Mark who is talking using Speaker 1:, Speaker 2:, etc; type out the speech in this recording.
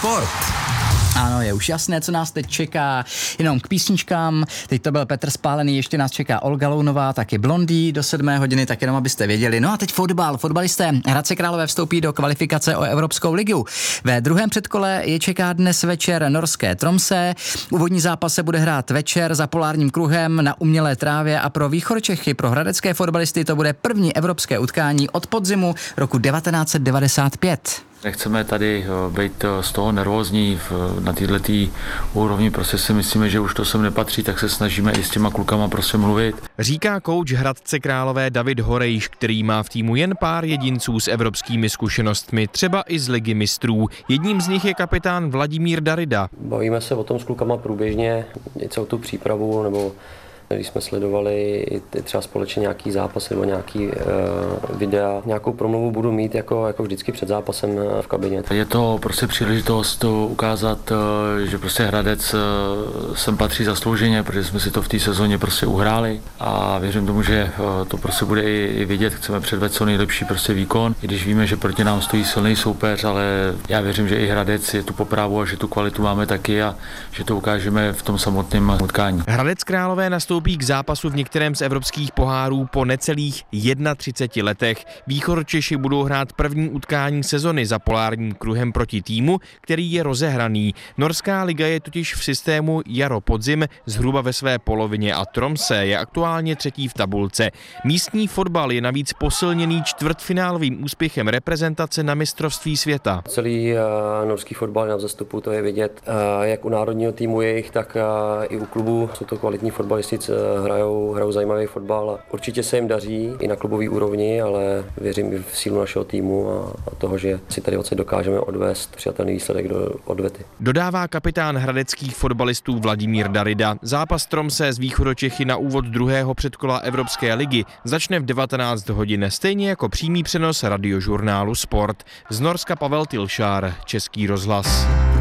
Speaker 1: sport.
Speaker 2: Ano, je už jasné, co nás teď čeká. Jenom k písničkám. Teď to byl Petr Spálený, ještě nás čeká Olga Lounová, taky Blondý do 7 hodiny, tak jenom abyste věděli. No a teď fotbal. Fotbalisté Hradce Králové vstoupí do kvalifikace o Evropskou ligu. Ve druhém předkole je čeká dnes večer norské Tromsø. Úvodní zápas se bude hrát večer za polárním kruhem na umělé trávě a pro Východočechy, pro hradecké fotbalisty to bude první evropské utkání od podzimu roku 1995.
Speaker 3: Nechceme tady být z toho nervózní na této úrovni, prostě si myslíme, že už to sem nepatří, tak se snažíme i s těma klukama prostě mluvit.
Speaker 4: Říká kouč Hradce Králové David Horejš, který má v týmu jen pár jedinců s evropskými zkušenostmi, třeba i z Ligy mistrů. Jedním z nich je kapitán Vladimír Darida.
Speaker 5: Bavíme se o tom s klukama průběžně, celou tu přípravu, nebo když jsme sledovali i třeba společně nějaký zápas nebo nějaký videa, nějakou promluvu budu mít jako vždycky před zápasem v kabině.
Speaker 3: Je to prostě příležitost ukázat, že prostě Hradec sem patří zaslouženě, protože jsme si to v té sezóně prostě uhráli a věřím tomu, že to prostě bude i vidět. Chceme předvést co nejlepší prostě výkon, i když víme, že proti nám stojí silný soupeř, ale já věřím, že i Hradec je tu poprávu a že tu kvalitu máme taky a že to ukážeme v tom samotném utkání.
Speaker 4: Hradec Králové nastoupí k zápasu v některém z evropských pohárů po necelých 31 letech. Východočeši budou hrát první utkání sezony za polárním kruhem proti týmu, který je rozehraný. Norská liga je totiž v systému jaro-podzim zhruba ve své polovině a Tromsø je aktuálně třetí v tabulce. Místní fotbal je navíc posilněný čtvrtfinálovým úspěchem reprezentace na mistrovství světa.
Speaker 5: Celý norský fotbal na vzestupu, to je vidět jak u národního týmu jejich, tak i u klubů. Jsou to kvalitní fotbalisti, hrajou zajímavý fotbal a určitě se jim daří i na klubové úrovni, ale věřím i v sílu našeho týmu a toho, že si tady odsaď dokážeme odvést přijatelný výsledek do odvety.
Speaker 4: Dodává kapitán hradeckých fotbalistů Vladimír Darida. Zápas Tromsø z Východočechy na úvod druhého předkola Evropské ligy začne v 19 hodin, stejně jako přímý přenos radiožurnálu Sport. Z Norska Pavel Tilšár, Český rozhlas.